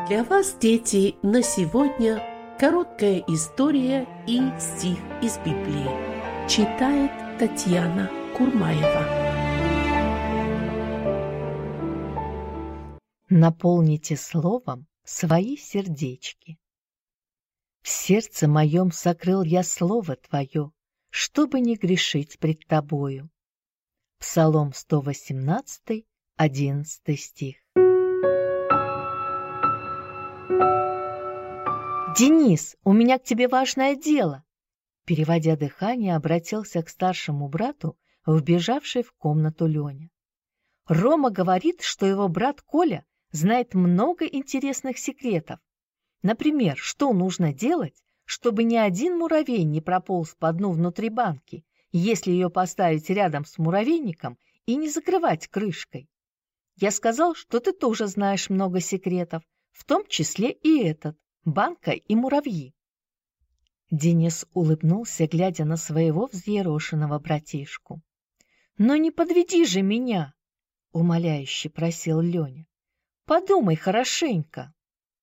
Для вас, дети, на сегодня короткая история и стих из Библии. Читает Татьяна Курмаева. Наполните словом свои сердечки. В сердце моем сокрыл я слово Твое, чтобы не грешить пред Тобою. Псалом 118, 11 стих. «Денис, у меня к тебе важное дело!» Переводя дыхание, обратился к старшему брату, вбежавший в комнату Леня. Рома говорит, что его брат Коля знает много интересных секретов. Например, что нужно делать, чтобы ни один муравей не прополз по дну внутри банки, если ее поставить рядом с муравейником и не закрывать крышкой. Я сказал, что ты тоже знаешь много секретов, в том числе и этот – банка и муравьи. Денис улыбнулся, глядя на своего взъерошенного братишку. «Но не подведи же меня!» — умоляюще просил Леня. «Подумай хорошенько!»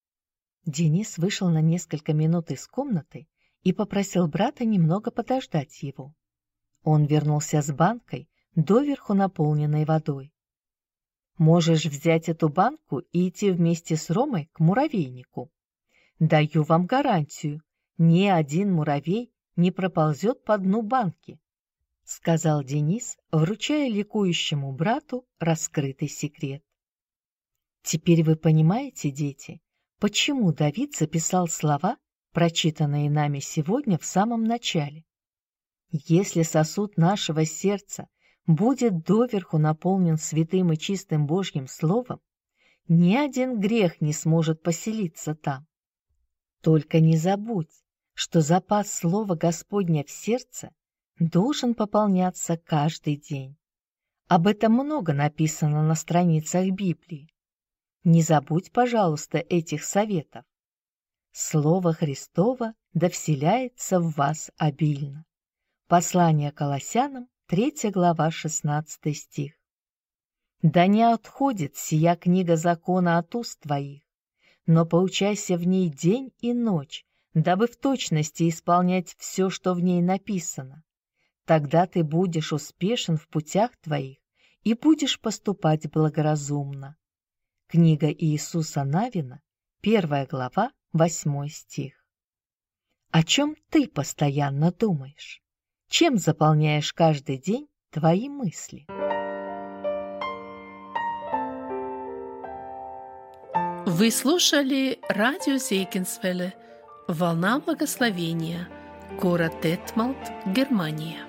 Денис вышел на несколько минут из комнаты и попросил брата немного подождать его. Он вернулся с банкой, доверху наполненной водой. «Можешь взять эту банку и идти вместе с Ромой к муравейнику. Даю вам гарантию, ни один муравей не проползет по дну банки», — сказал Денис, вручая ликующему брату раскрытый секрет. Теперь вы понимаете, дети, почему Давид записал слова, прочитанные нами сегодня в самом начале. Если сосуд нашего сердца будет доверху наполнен святым и чистым Божьим Словом, ни один грех не сможет поселиться там. Только не забудь, что запас Слова Господня в сердце должен пополняться каждый день. Об этом много написано на страницах Библии. Не забудь, пожалуйста, этих советов. Слово Христово да вселяется в вас обильно. Послание Колоссянам, 3 глава, 16 стих. Да не отходит сия книга закона от уст твоих, но поучайся в ней день и ночь, дабы в точности исполнять все, что в ней написано. Тогда ты будешь успешен в путях твоих и будешь поступать благоразумно. Книга Иисуса Навина, 1 глава, 8 стих. О чем ты постоянно думаешь? Чем заполняешь каждый день твои мысли? Вы слушали радио Зейкинсвелле «Волна благословения», город Детмалт, Германия.